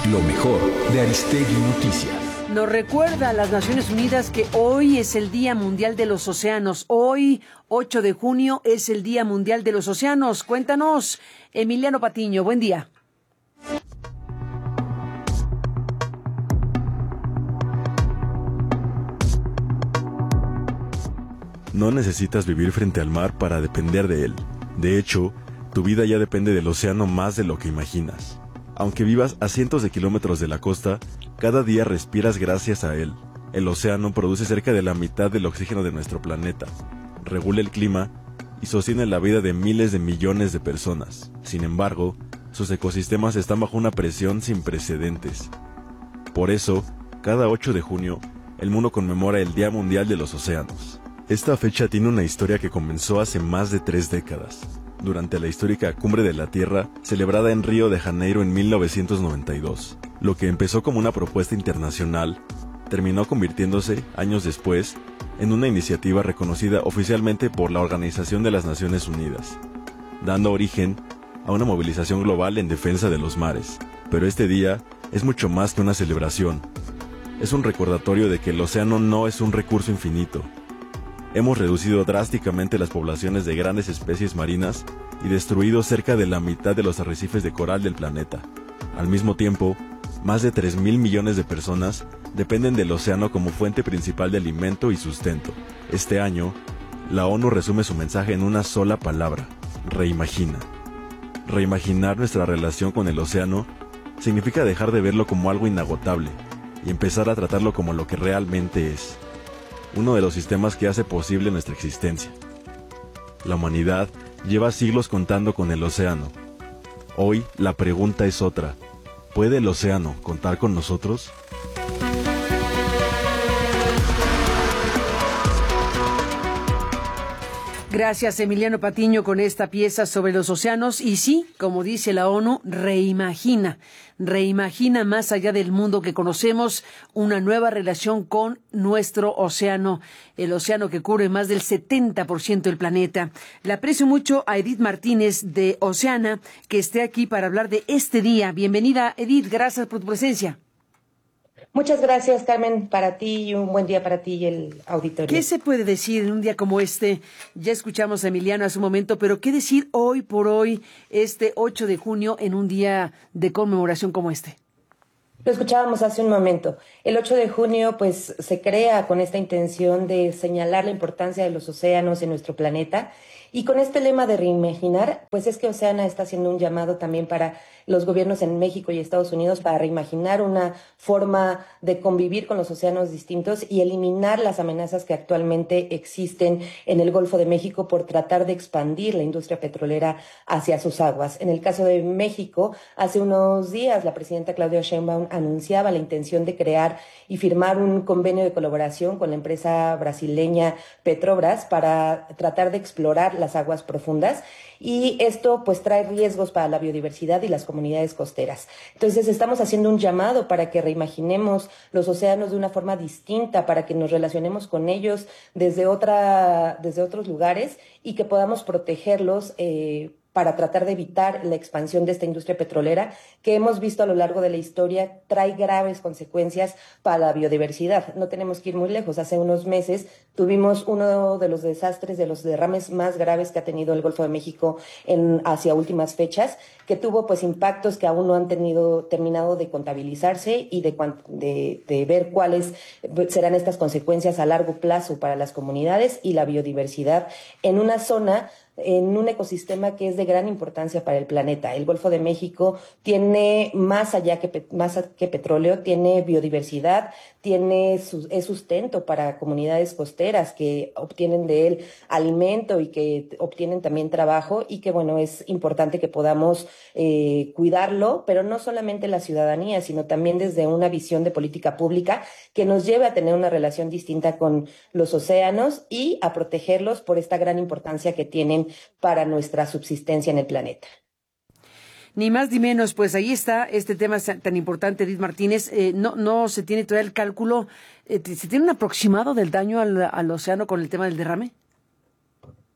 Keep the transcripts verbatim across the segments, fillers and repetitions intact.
Lo mejor de Aristegui Noticias. Nos recuerda a las Naciones Unidas que hoy es el Día Mundial de los Océanos. Hoy, ocho de junio, es el Día Mundial de los Océanos. Cuéntanos, Emiliano Patiño, buen día. No necesitas vivir frente al mar para depender de él. De hecho, tu vida ya depende del océano más de lo que imaginas. Aunque vivas a cientos de kilómetros de la costa, cada día respiras gracias a él. El océano produce cerca de la mitad del oxígeno de nuestro planeta, regula el clima y sostiene la vida de miles de millones de personas. Sin embargo, sus ecosistemas están bajo una presión sin precedentes. Por eso, cada ocho de junio, el mundo conmemora el Día Mundial de los Océanos. Esta fecha tiene una historia que comenzó hace más de tres décadas, durante la histórica Cumbre de la Tierra, celebrada en Río de Janeiro en mil novecientos noventa y dos. Lo que empezó como una propuesta internacional, terminó convirtiéndose, años después, en una iniciativa reconocida oficialmente por la Organización de las Naciones Unidas, dando origen a una movilización global en defensa de los mares. Pero este día es mucho más que una celebración. Es un recordatorio de que el océano no es un recurso infinito. Hemos reducido drásticamente las poblaciones de grandes especies marinas y destruido cerca de la mitad de los arrecifes de coral del planeta. Al mismo tiempo, más de tres mil millones de personas dependen del océano como fuente principal de alimento y sustento. Este año, la ONU resume su mensaje en una sola palabra: reimagina. Reimaginar nuestra relación con el océano significa dejar de verlo como algo inagotable y empezar a tratarlo como lo que realmente es: uno de los sistemas que hace posible nuestra existencia. La humanidad lleva siglos contando con el océano. Hoy la pregunta es otra: ¿puede el océano contar con nosotros? Gracias, Emiliano Patiño, con esta pieza sobre los océanos. Y sí, como dice la ONU, reimagina, reimagina más allá del mundo que conocemos, una nueva relación con nuestro océano, el océano que cubre más del setenta por ciento del planeta. Le aprecio mucho a Edith Martínez de Oceana, que esté aquí para hablar de este día. Bienvenida, Edith, gracias por tu presencia. Muchas gracias, Carmen, para ti y un buen día para ti y el auditorio. ¿Qué se puede decir en un día como este? Ya escuchamos a Emiliano hace un momento, pero ¿qué decir hoy por hoy, este ocho de junio, en un día de conmemoración como este? Lo escuchábamos hace un momento. El ocho de junio, pues, se crea con esta intención de señalar la importancia de los océanos en nuestro planeta. Y con este lema de reimaginar, pues es que Oceana está haciendo un llamado también para los gobiernos en México y Estados Unidos para reimaginar una forma de convivir con los océanos distintos y eliminar las amenazas que actualmente existen en el Golfo de México por tratar de expandir la industria petrolera hacia sus aguas. En el caso de México, hace unos días la presidenta Claudia Sheinbaum anunciaba la intención de crear y firmar un convenio de colaboración con la empresa brasileña Petrobras para tratar de explorar las aguas profundas, y esto pues trae riesgos para la biodiversidad y las comunidades costeras. Entonces estamos haciendo un llamado para que reimaginemos los océanos de una forma distinta, para que nos relacionemos con ellos desde otra, desde otros lugares y que podamos protegerlos eh, para tratar de evitar la expansión de esta industria petrolera que hemos visto a lo largo de la historia trae graves consecuencias para la biodiversidad. No tenemos que ir muy lejos. Hace unos meses tuvimos uno de los desastres, de los derrames más graves que ha tenido el Golfo de México en, hacia últimas fechas, que tuvo pues impactos que aún no han tenido, terminado de contabilizarse y de, de, de ver cuáles serán estas consecuencias a largo plazo para las comunidades y la biodiversidad en una zona, en un ecosistema que es de gran importancia para el planeta. El Golfo de México tiene más allá que, más que petróleo, tiene biodiversidad, tiene su, es sustento para comunidades costeras que obtienen de él alimento y que obtienen también trabajo, y que bueno, es importante que podamos eh, cuidarlo, pero no solamente la ciudadanía, sino también desde una visión de política pública que nos lleve a tener una relación distinta con los océanos y a protegerlos por esta gran importancia que tienen para nuestra subsistencia en el planeta. Ni más ni menos, pues ahí está este tema tan importante, Edith Martínez. Eh, no, no se tiene todavía el cálculo, eh, ¿se tiene un aproximado del daño al, al océano con el tema del derrame?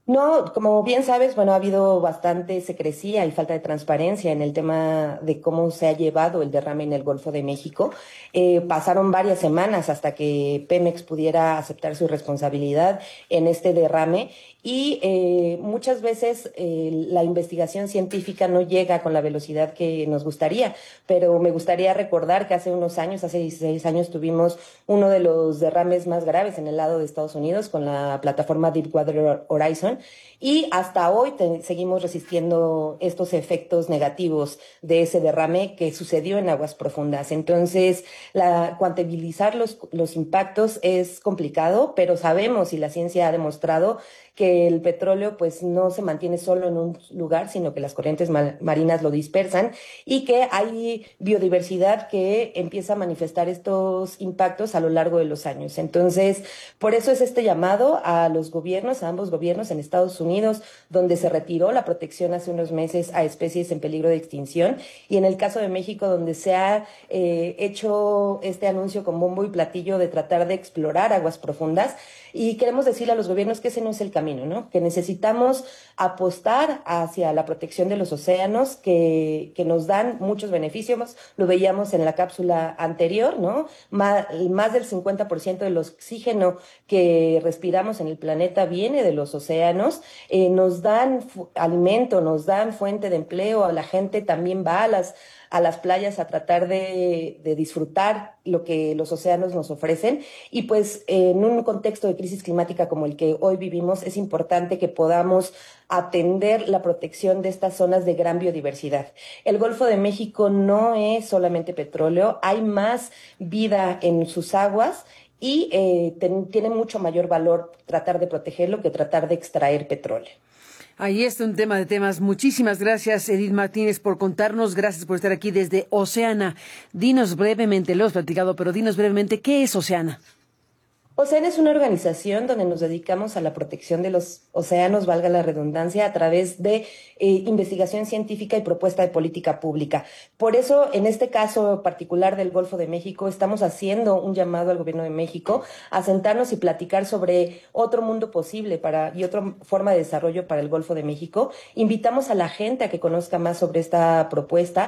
No, como bien sabes, bueno, ha habido bastante secrecía y falta de transparencia en el tema de cómo se ha llevado el derrame en el Golfo de México. Eh, pasaron varias semanas hasta que Pemex pudiera aceptar su responsabilidad en este derrame y eh, muchas veces eh, la investigación científica no llega con la velocidad que nos gustaría, pero me gustaría recordar que hace unos años, hace dieciséis años, tuvimos uno de los derrames más graves en el lado de Estados Unidos con la plataforma Deepwater Horizon. Y hasta hoy te, seguimos resistiendo estos efectos negativos de ese derrame que sucedió en aguas profundas. Entonces, la, cuantibilizar los, los impactos es complicado, pero sabemos y la ciencia ha demostrado que el petróleo pues no se mantiene solo en un lugar, sino que las corrientes ma- marinas lo dispersan y que hay biodiversidad que empieza a manifestar estos impactos a lo largo de los años. Entonces, por eso es este llamado a los gobiernos, a ambos gobiernos en Estados Unidos, donde se retiró la protección hace unos meses a especies en peligro de extinción, y en el caso de México, donde se ha eh, hecho este anuncio con bombo y platillo de tratar de explorar aguas profundas. Y queremos decirle a los gobiernos que ese no es el camino, ¿no? Que necesitamos apostar hacia la protección de los océanos, que, que nos dan muchos beneficios. Lo veíamos en la cápsula anterior, ¿no? Más, más del cincuenta por ciento del oxígeno que respiramos en el planeta viene de los océanos. Eh, nos dan alimento, nos dan fuente de empleo. La gente también va a las a las playas a tratar de, de disfrutar lo que los océanos nos ofrecen. Y pues en un contexto de crisis climática como el que hoy vivimos, es importante que podamos atender la protección de estas zonas de gran biodiversidad. El Golfo de México no es solamente petróleo, hay más vida en sus aguas y eh, ten, tiene mucho mayor valor tratar de protegerlo que tratar de extraer petróleo. Ahí está un tema de temas. Muchísimas gracias, Edith Martínez, por contarnos. Gracias por estar aquí desde Oceana. Dinos brevemente, lo hemos platicado, pero dinos brevemente, ¿qué es Oceana? Oceana es una organización donde nos dedicamos a la protección de los océanos, valga la redundancia, a través de eh, investigación científica y propuesta de política pública. Por eso, en este caso particular del Golfo de México, estamos haciendo un llamado al Gobierno de México a sentarnos y platicar sobre otro mundo posible para y otra forma de desarrollo para el Golfo de México. Invitamos a la gente a que conozca más sobre esta propuesta,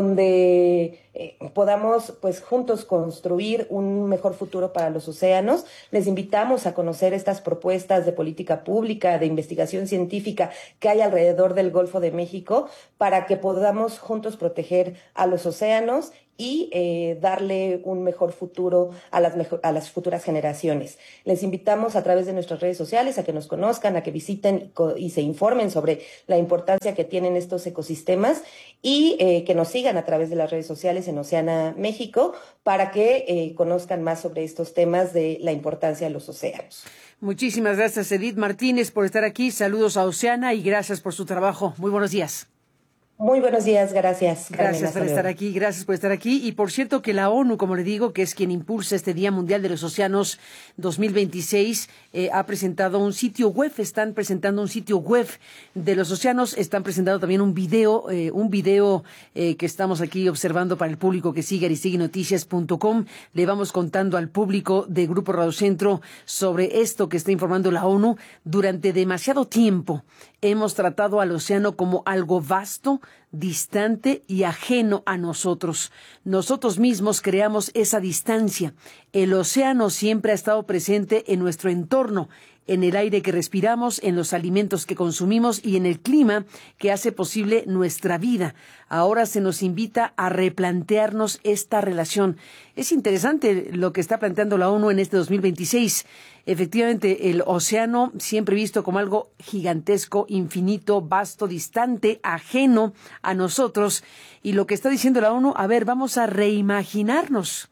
donde eh, podamos, pues, juntos construir un mejor futuro para los océanos. Les invitamos a conocer estas propuestas de política pública, de investigación científica que hay alrededor del Golfo de México, para que podamos juntos proteger a los océanos y eh, darle un mejor futuro a las, mejor, a las futuras generaciones. Les invitamos a través de nuestras redes sociales a que nos conozcan, a que visiten y, y se informen sobre la importancia que tienen estos ecosistemas y eh, que nos sigan a través de las redes sociales en Oceana México para que eh, conozcan más sobre estos temas de la importancia de los océanos. Muchísimas gracias, Edith Martínez, por estar aquí. Saludos a Oceana y gracias por su trabajo. Muy buenos días. Muy buenos días, gracias. Gracias por estar aquí, gracias por estar aquí. Y por cierto que la ONU, como le digo, que es quien impulsa este Día Mundial de los Océanos dos mil veintiséis, eh, ha presentado un sitio web, están presentando un sitio web de los océanos, están presentando también un video, eh, un video eh, que estamos aquí observando para el público que sigue aristegui noticias punto com. Le vamos contando al público de Grupo Radio Centro sobre esto que está informando la ONU. Durante demasiado tiempo hemos tratado al océano como algo vasto, distante y ajeno a nosotros. Nosotros mismos creamos esa distancia. El océano siempre ha estado presente en nuestro entorno, en el aire que respiramos, en los alimentos que consumimos y en el clima que hace posible nuestra vida. Ahora se nos invita a replantearnos esta relación. Es interesante lo que está planteando la ONU en este dos mil veintiséis. Efectivamente, el océano siempre visto como algo gigantesco, infinito, vasto, distante, ajeno a nosotros. Y lo que está diciendo la ONU, a ver, vamos a reimaginarnos,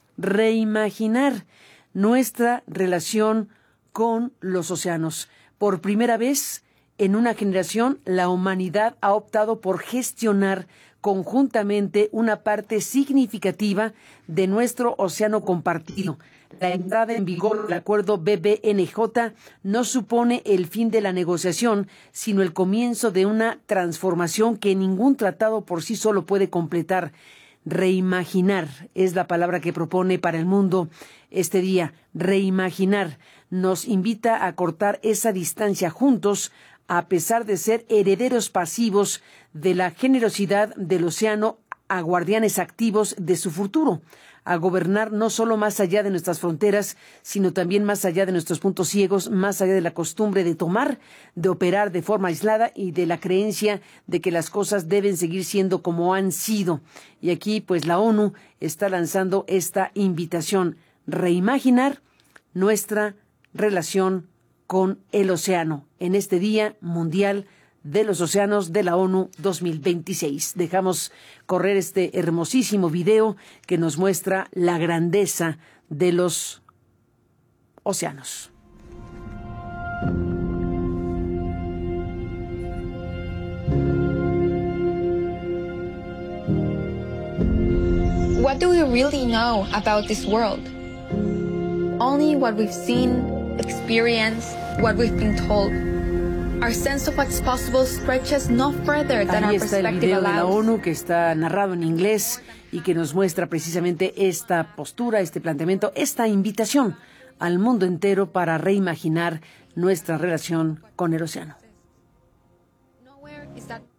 reimaginar nuestra relación con los océanos. Por primera vez en una generación, la humanidad ha optado por gestionar conjuntamente una parte significativa de nuestro océano compartido. La entrada en vigor del acuerdo B B N J no supone el fin de la negociación, sino el comienzo de una transformación que ningún tratado por sí solo puede completar. Reimaginar es la palabra que propone para el mundo este día. Reimaginar nos invita a cortar esa distancia juntos, a pesar de ser herederos pasivos de la generosidad del océano, a guardianes activos de su futuro, a gobernar no solo más allá de nuestras fronteras, sino también más allá de nuestros puntos ciegos, más allá de la costumbre de tomar, de operar de forma aislada y de la creencia de que las cosas deben seguir siendo como han sido. Y aquí, pues, la ONU está lanzando esta invitación: reimaginar nuestra relación con el océano en este Día Mundial de los Océanos de la ONU dos mil veintiséis. Dejamos correr este hermosísimo video que nos muestra la grandeza de los océanos. What do we really know about this world? Only what we've seen, experienced, what we've been told. Our sense of what's possible stretches no further than Ahí our está el perspective video de la allows. ONU que está narrado en inglés y que nos muestra precisamente esta postura, este planteamiento, esta invitación al mundo entero para reimaginar nuestra relación con el océano. Nowhere is that